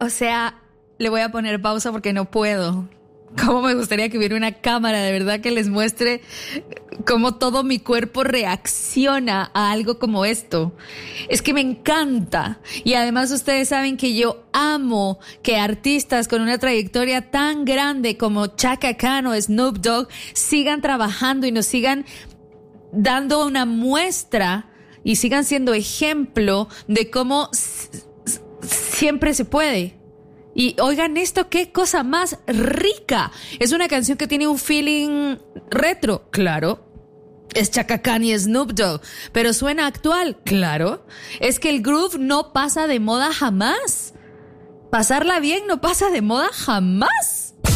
o sea, le voy a poner pausa porque no puedo. Cómo me gustaría que hubiera una cámara de verdad que les muestre cómo todo mi cuerpo reacciona a algo como esto. Es que me encanta. Y además ustedes saben que yo amo que artistas con una trayectoria tan grande como Chaka Khan o Snoop Dogg sigan trabajando y nos sigan dando una muestra y sigan siendo ejemplo de cómo siempre se puede. Y oigan esto, qué cosa más rica. Es una canción que tiene un feeling retro, claro. Es Chaka Khan y Snoop Dogg, pero suena actual, claro. Es que el groove no pasa de moda jamás. Pasarla bien no pasa de moda jamás.